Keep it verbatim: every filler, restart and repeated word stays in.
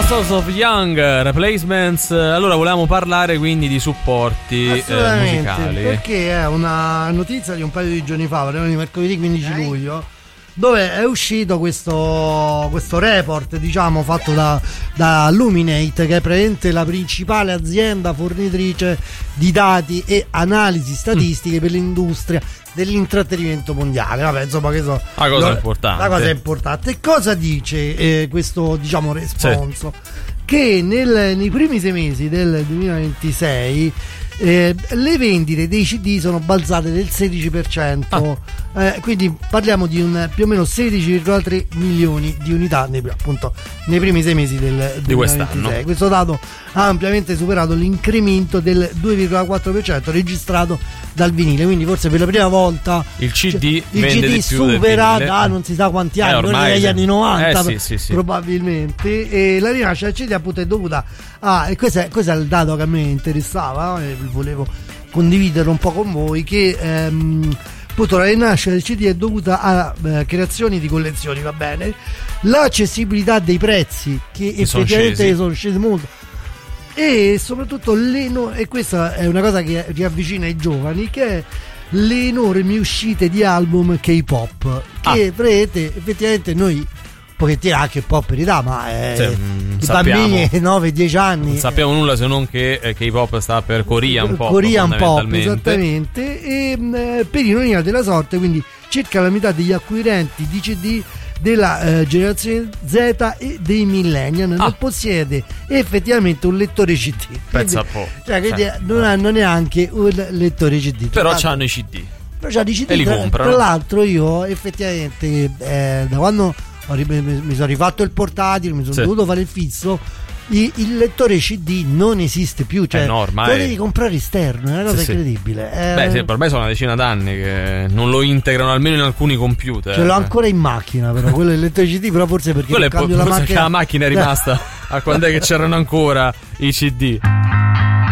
Souls of Young, Replacements. Allora volevamo parlare quindi di supporti eh, musicali, perché è una notizia di un paio di giorni fa, parliamo di mercoledì quindici luglio, dove è uscito questo, questo report, diciamo, fatto da, da Luminate, che è praticamente la principale azienda fornitrice di dati e analisi statistiche mm. per l'industria dell'intrattenimento mondiale. Vabbè, insomma, che so, la cosa lo, importante. La cosa importante. E cosa dice eh, questo, diciamo, responso? Sì. Che nel, nei primi sei mesi del duemilaventisei eh, le vendite dei C D sono balzate del sedici per cento, ah. eh, quindi parliamo di un più o meno sedici virgola tre milioni di unità nei, appunto, nei primi sei mesi del di quest'anno. Questo dato ha ampiamente superato l'incremento del due virgola quattro per cento registrato dal vinile, quindi forse per la prima volta il C D, cioè, il vende C D di più supera del da non si sa quanti anni, eh, ormai negli sì. anni novanta eh, sì, sì, sì. probabilmente, e la rinascita del C D appunto è dovuta a, e questo è, questo è il dato che a me interessava e volevo condividerlo un po' con voi, che ehm, appunto la rinascita del C D è dovuta a eh, creazioni di collezioni, va bene, l'accessibilità dei prezzi che, che effettivamente sono, sono scesi molto, e soprattutto le no- e questa è una cosa che riavvicina i giovani, che è le enormi uscite di album K-pop, che ah. vedete, effettivamente noi un pochettino anche un po' per età, ma eh, sì, i bambini nove dieci anni non sappiamo eh, nulla se non che eh, K-pop sta per Korean Pop, Korean Pop, esattamente, e eh, per ironia della sorte, quindi circa la metà degli acquirenti di C D della eh, generazione Z e dei millennial ah. non possiede effettivamente un lettore C D. Pensa un po', cioè, quindi cioè, non hanno neanche un lettore C D, però c'hanno i C D, però c'hanno i C D e li tra, comprano. Tra l'altro io effettivamente eh, da quando ho, mi, mi sono rifatto il portatile, mi sono sì. dovuto fare il fisso, il, il lettore C D non esiste più, cioè eh no, ormai lo devi comprare esterno, è una cosa sì, incredibile. Sì. Eh, Beh, sì, ormai sono una decina d'anni che non lo integrano almeno in alcuni computer. Ce l'ho ancora in macchina, però quello è il lettore C D, però forse perché quello cambio po- la macchina. La macchina è rimasta a quando è che c'erano ancora i C D.